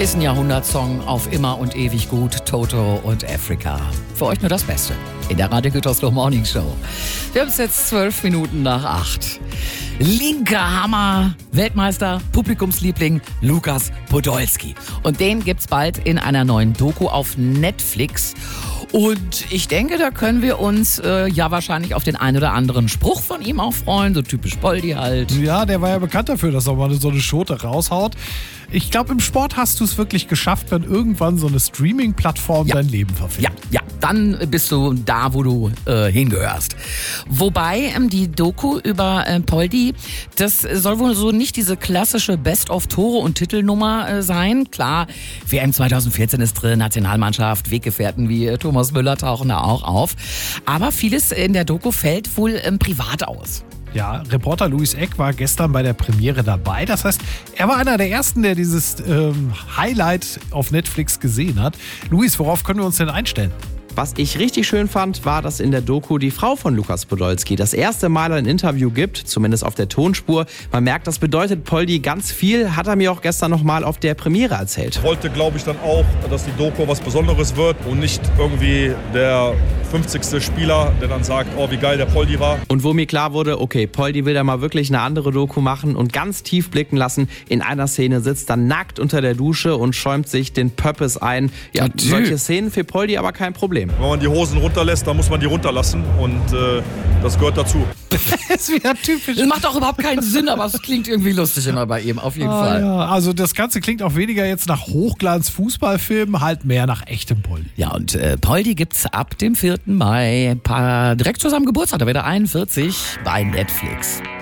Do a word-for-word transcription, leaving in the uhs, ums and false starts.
ist ein Jahrhundertsong auf immer und ewig gut. Toto und Africa. Für euch nur das Beste in der Radio Gütersloh Morning Show. Wir haben es jetzt zwölf Minuten nach acht. Linker Hammer, Weltmeister, Publikumsliebling Lukas Podolski. Und den gibt's bald in einer neuen Doku auf Netflix. Und ich denke, da können wir uns äh, ja wahrscheinlich auf den einen oder anderen Spruch von ihm auch freuen. So typisch Poldi halt. Ja, der war ja bekannt dafür, dass er mal so eine Schote raushaut. Ich glaube, im Sport hast du es wirklich geschafft, wenn irgendwann so eine Streaming-Plattform Ja. dein Leben verfilmt. Ja, ja, dann bist du da, wo du äh, hingehörst. Wobei ähm, die Doku über äh, Poldi, das soll wohl so nicht diese klassische Best-of-Tore- und Titelnummer äh, sein. Klar, W M zwanzig vierzehn ist drin, Nationalmannschaft, Weggefährten wie äh, Thomas Müller tauchen da auch auf. Aber vieles in der Doku fällt wohl ähm, privat aus. Ja, Reporter Louis Eck war gestern bei der Premiere dabei. Das heißt, er war einer der Ersten, der dieses ähm, Highlight auf Netflix gesehen hat. Louis, worauf können wir uns denn einstellen? Was ich richtig schön fand, war, dass in der Doku die Frau von Lukas Podolski das erste Mal ein Interview gibt, zumindest auf der Tonspur. Man merkt, das bedeutet Poldi ganz viel, hat er mir auch gestern nochmal auf der Premiere erzählt. Ich wollte, glaube ich, dann auch, dass die Doku was Besonderes wird und nicht irgendwie der fünfzigste Spieler, der dann sagt, oh, wie geil der Poldi war. Und wo mir klar wurde, okay, Poldi will da mal wirklich eine andere Doku machen und ganz tief blicken lassen. In einer Szene sitzt er nackt unter der Dusche und schäumt sich den Pöppes ein. Ja, Natürlich. solche Szenen für Poldi aber kein Problem. Wenn man die Hosen runterlässt, dann muss man die runterlassen und äh, das gehört dazu. Das ist wieder typisch. Das macht auch überhaupt keinen Sinn, aber es klingt irgendwie lustig immer bei ihm, auf jeden Ah, Fall. ja. Also das Ganze klingt auch weniger jetzt nach Hochglanz-Fußballfilmen, halt mehr nach echtem Poldi. Ja, und äh, Poldi gibt's ab dem vierten Mai, paar, direkt zu seinem Geburtstag, da wird er einundvierzig, bei Netflix.